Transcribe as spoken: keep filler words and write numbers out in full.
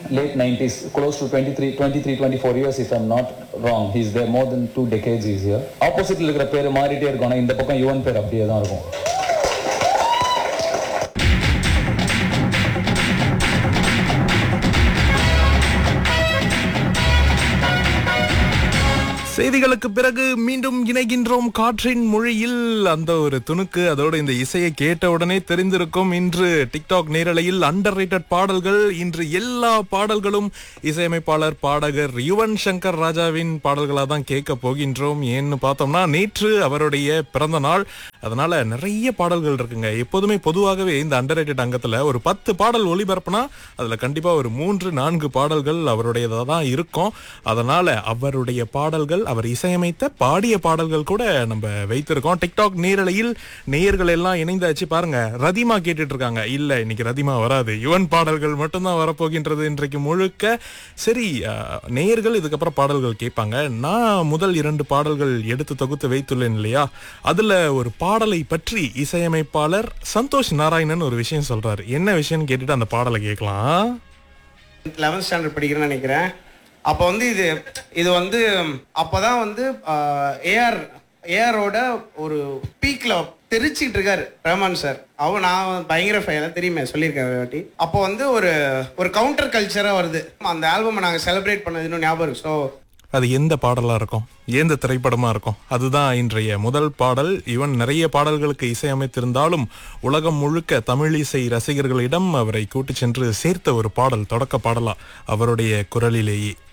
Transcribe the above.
late nineties, close to twenty-three, twenty-three, twenty-four years if I'm not wrong. He's there more than two decades he's here. Opposite இருக்கிற பேர் மாறிட்டே இருக்கும், ஆனா இந்த பக்கம் யுவன் பேர் அப்படியே தான் இருக்கும். செய்திகளுக்கு பிறகு மீண்டும் இணைகின்றோம் காற்றின் மொழியில். அந்த ஒரு துணுக்கு, அதோட இந்த இசையை கேட்ட உடனே தெரிந்திருக்கும். இன்று டிக்டாக் நேரலையில் அண்டர் ரேட்டட் பாடல்கள். இன்று எல்லா பாடல்களும் இசையமைப்பாளர் பாடகர் யுவன் சங்கர் ராஜாவின் பாடல்களாக தான் கேட்க போகின்றோம். ஏன்னு பார்த்தோம்னா நேற்று அவருடைய பிறந்த நாள், அதனால நிறைய பாடல்கள் இருக்குங்க. எப்போதுமே பொதுவாகவே இந்த அண்டர் ரேட்டட் அங்கத்துல ஒரு பத்து பாடல் ஒளிபரப்புனா அதுல கண்டிப்பா ஒரு மூன்று நான்கு பாடல்கள் அவருடையதா தான் இருக்கும். அதனால அவருடைய பாடல்கள், அவர் இசையமைத்த பாடிய பாடல்கள் கூட நம்ம வைத்திருக்கோம். டிக்டாக் நேரலையில் நேயர்கள் எல்லாம் இணைந்தாச்சு பாருங்க. ரதிமா கேட்டுட்டு இருக்காங்க, இல்ல இன்னைக்கு ரதிமா வராது, யுவன் பாடல்கள் மட்டும்தான் வரப்போகின்றது இன்றைக்கு முழுக்க. சரி, நேயர்கள் இதுக்கப்புறம் பாடல்கள் கேட்பாங்க. நான் முதல் இரண்டு பாடல்கள் எடுத்து தொகுத்து வைத்துள்ளேன் இல்லையா, அதுல ஒரு பாடலை பற்றி இசையமைப்பாளர் சந்தோஷ் நாராயணன் ஒரு விஷயம் சொல்றாரு. என்ன விஷயம் கேட்டுட்டு அந்த பாடலை கேட்கலாம். லெவன்த் ஸ்டாண்டர்ட் படிக்கிறேன்னு நினைக்கிறேன். அப்போ வந்து இது இது வந்து அப்போதான் வந்து ஏஆர் ஏஆரோட ஒரு பீக்கில் தெரிச்சிட்டு இருக்காரு ரஹ்மான் சார். அவ நான் பயங்கர ஃபைனாக தெரியுமே, சொல்லியிருக்கேன் வாட்டி. அப்போ வந்து ஒரு ஒரு கவுண்டர் கல்ச்சராக வருது. அந்த ஆல்பமை நாங்கள் செலிப்ரேட் பண்ணது இன்னும் ஞாபகம் இருக்கு. ஸோ அது எந்த பாடலா இருக்கும், எந்த திரைப்படமா இருக்கும், அதுதான் இன்றைய முதல் பாடல். இவன் நிறைய பாடல்களுக்கு இசையமைத்திருந்தாலும் உலகம் முழுக்க தமிழ் இசை ரசிகர்களிடம் அவரை கூட்டி சென்று சேர்த்த ஒரு பாடல், தொடக்க பாடலா அவருடைய குரலிலேயே.